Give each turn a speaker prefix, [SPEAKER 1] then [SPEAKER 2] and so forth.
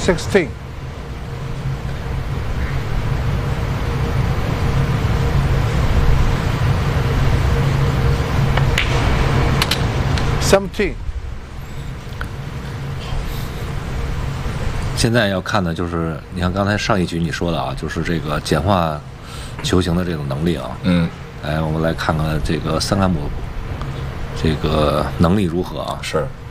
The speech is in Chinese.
[SPEAKER 1] 16. 17.
[SPEAKER 2] 现在要看的就是，你看刚才上一局你说的啊，就是这个简化球形的这种能力啊。我们来看看这个三坎姆这个能力如何啊？
[SPEAKER 3] 是。